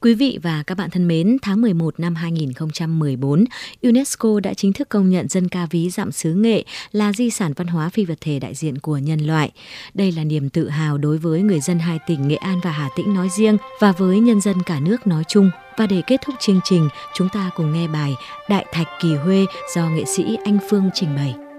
Quý vị và các bạn thân mến, tháng 11 năm 2014, UNESCO đã chính thức công nhận dân ca ví dặm xứ Nghệ là di sản văn hóa phi vật thể đại diện của nhân loại. Đây là niềm tự hào đối với người dân hai tỉnh Nghệ An và Hà Tĩnh nói riêng và với nhân dân cả nước nói chung. Và để kết thúc chương trình, chúng ta cùng nghe bài Đại Thạch Kỳ Huê do nghệ sĩ Anh Phương trình bày.